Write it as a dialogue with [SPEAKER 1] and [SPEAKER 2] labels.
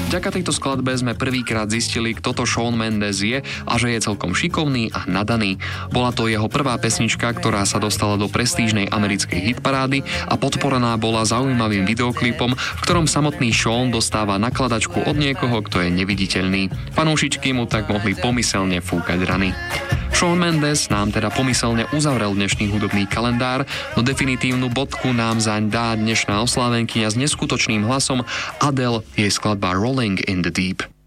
[SPEAKER 1] Vďaka tejto skladbe sme prvýkrát zistili, kto to Shawn Mendes je a že je celkom šikovný a nadaný. Bola to jeho prvá pesnička, ktorá sa dostala do prestížnej americkej hitparády a podporená bola zaujímavým videoklipom, v ktorom samotný Shawn dostáva nakladačku od niekoho, kto je neviditeľný. Fanúšičky mu tak mohli pomyselne fúkať rany. Shawn Mendes nám teda pomyselne uzavrel dnešný hudobný kalendár, no definitívnu bodku nám zaň dá dnešná oslávenkyňa s neskutočným hlasom Adele, jej skladba Rolling in the Deep.